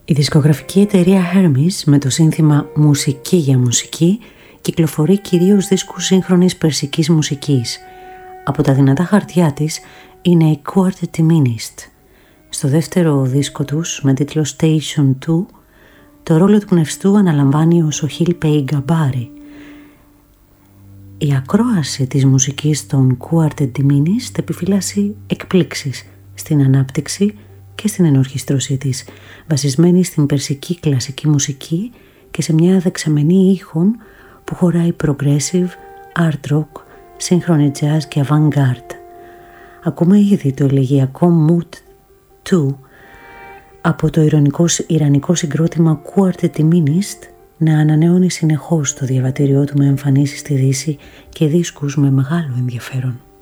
Η δισκογραφική εταιρεία Hermes με το σύνθημα «Μουσική για μουσική» κυκλοφορεί κυρίως δίσκους σύγχρονης περσικής μουσικής. Από τα δυνατά χαρτιά της είναι η Quartet Diminished. Στο δεύτερο δίσκο τους, με τίτλο Station 2, το ρόλο του πνευστού αναλαμβάνει ο Sohail Pey Gabari. Η ακρόαση της μουσικής των Quartet Diminished επιφυλάσσει εκπλήξεις στην ανάπτυξη και στην ενορχιστρώση της, βασισμένη στην περσική κλασική μουσική και σε μια δεξαμενή ήχων που χωράει progressive, art rock, σύγχρονη jazz και avant-garde. Ακούμε ήδη το ελεγγυακό Mood 2 από το ιρανικό συγκρότημα Quartet Diminished να ανανεώνει συνεχώς το διαβατήριό του με εμφανίσεις στη Δύση και δίσκους με μεγάλο ενδιαφέρον.